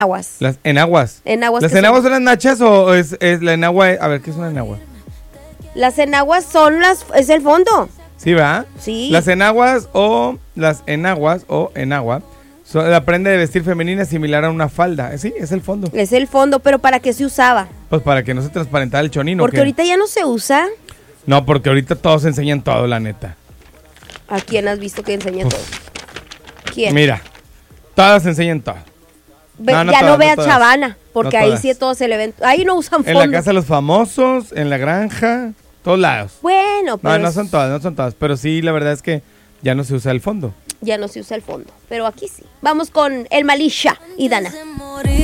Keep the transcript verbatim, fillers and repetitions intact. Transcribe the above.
Aguas. Las enaguas. Enaguas. ¿Las que enaguas son- son las nachas o es, es la enagua? A ver, ¿qué es una enagua? Las enaguas son las, es el fondo. ¿Sí, va? Sí. Las enaguas o las enaguas o enagua son la prenda de vestir femenina similar a una falda. Sí, es el fondo. Es el fondo, pero ¿para qué se usaba? Pues para que no se transparentara el chonino. Porque ¿qué? ahorita ya no se usa. No, porque ahorita todos enseñan todo, la neta. ¿A quién has visto que enseña Uf. todo? ¿Quién? Mira, todas enseñan todo. Ve- no, no ya todas, no ve no a todas. Chavana, porque No ahí todas. sí todo se le ven. Ahí no usan En fondo. la casa de los famosos, en la granja, todos lados. Bueno, pero No, no son todas, no son todas. Pero sí, la verdad es que ya no se usa el fondo. ya no se usa el fondo. Pero aquí sí. Vamos con el Malisha y Dana.